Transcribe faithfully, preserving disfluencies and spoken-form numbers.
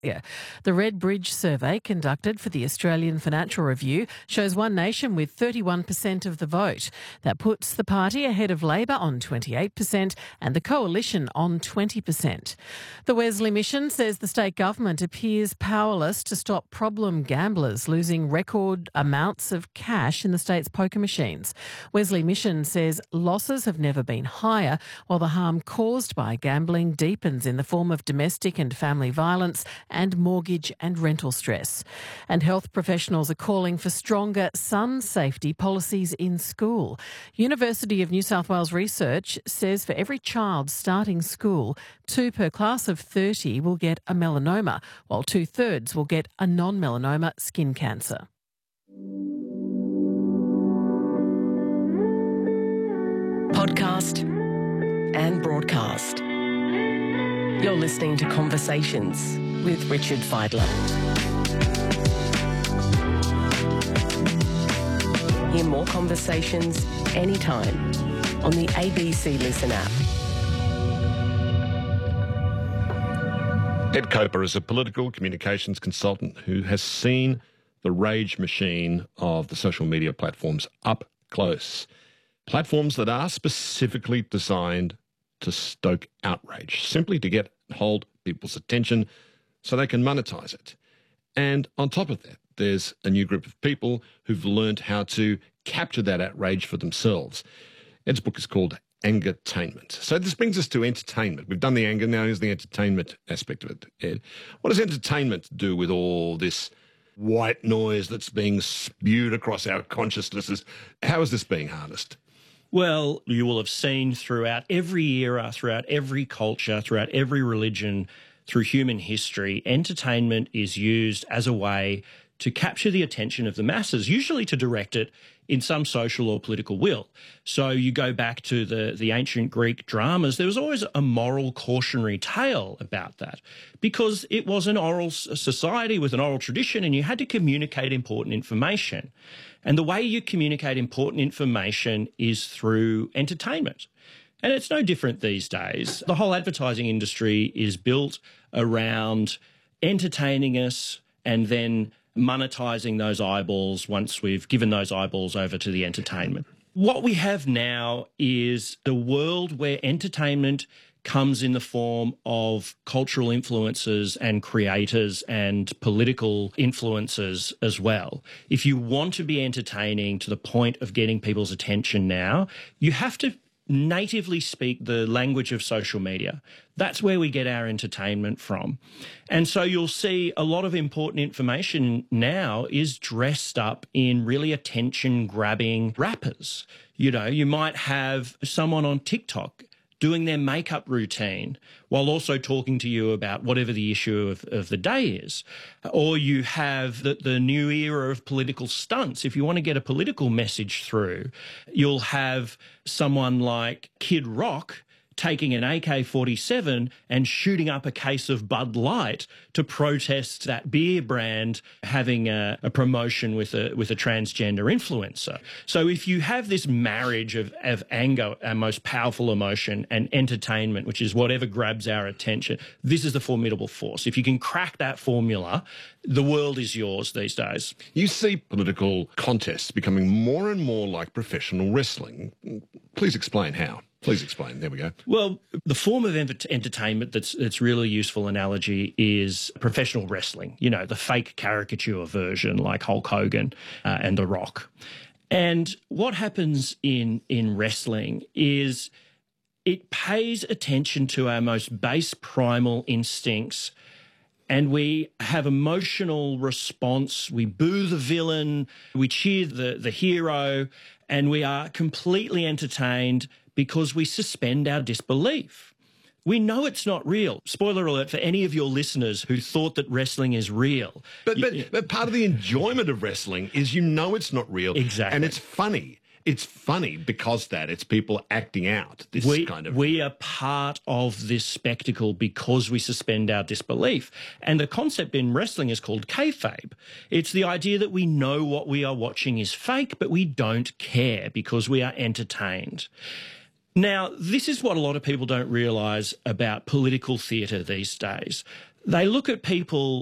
Yeah. The Red Bridge survey conducted for the Australian Financial Review shows One Nation with thirty-one percent of the vote. That puts the party ahead of Labor on twenty-eight percent and the Coalition on twenty percent. The Wesley Mission says the state government appears powerless to stop problem gamblers losing record amounts of cash in the state's poker machines. Wesley Mission says losses have never been higher, while the harm caused by gambling deepens in the form of domestic and family violence and mortgage and rental stress. And health professionals are calling for stronger sun safety policies in school. University of New South Wales research says for every child starting school, two per class of thirty will get a melanoma, while two-thirds will get a non-melanoma skin cancer. Podcast and broadcast. You're listening to Conversations with Richard Fidler. Hear more conversations anytime on the A B C Listen app. Ed Coper is a political communications consultant who has seen the rage machine of the social media platforms up close. Platforms that are specifically designed to stoke outrage, simply to get hold people's attention so they can monetize it. And on top of that, there's a new group of people who've learned how to capture that outrage for themselves. Ed's book is called Angertainment. So this brings us to entertainment. We've done the anger, now here's the entertainment aspect of it, Ed. What does entertainment do with all this white noise that's being spewed across our consciousnesses? How is this being harnessed? Well, you will have seen throughout every era, throughout every culture, throughout every religion, through human history, entertainment is used as a way to capture the attention of the masses, usually to direct it in some social or political will. So you go back to the, the ancient Greek dramas, there was always a moral cautionary tale about that because it was an oral society with an oral tradition and you had to communicate important information. And the way you communicate important information is through entertainment. And it's no different these days. The whole advertising industry is built around entertaining us and then monetizing those eyeballs once we've given those eyeballs over to the entertainment. What we have now is a world where entertainment comes in the form of cultural influences and creators and political influences as well. If you want to be entertaining to the point of getting people's attention now, you have to natively speak the language of social media. That's where we get our entertainment from. And so you'll see a lot of important information now is dressed up in really attention-grabbing rappers. You know, you might have someone on TikTok doing their makeup routine while also talking to you about whatever the issue of, of the day is. Or you have the, the new era of political stunts. If you want to get a political message through, you'll have someone like Kid Rock taking an A K forty-seven and shooting up a case of Bud Light to protest that beer brand having a, a promotion with a with a transgender influencer. So if you have this marriage of, of anger, our most powerful emotion, and entertainment, which is whatever grabs our attention, this is the formidable force. If you can crack that formula, the world is yours these days. You see political contests becoming more and more like professional wrestling. Please explain how. Please explain. There we go. Well, the form of ent- entertainment that's that's really a useful analogy is professional wrestling, you know, the fake caricature version like Hulk Hogan uh, and The Rock. And what happens in, in wrestling is it pays attention to our most base primal instincts, and we have emotional response. We boo the villain, we cheer the, the hero, and we are completely entertained because we suspend our disbelief. We know it's not real. Spoiler alert for any of your listeners who thought that wrestling is real. But, You- but, but part of the enjoyment of wrestling is you know it's not real. Exactly. And it's funny. It's funny because that it's people acting out this we, kind of... we are part of this spectacle because we suspend our disbelief. And the concept in wrestling is called kayfabe. It's the idea that we know what we are watching is fake, but we don't care because we are entertained. Now, this is what a lot of people don't realise about political theatre these days. They look at people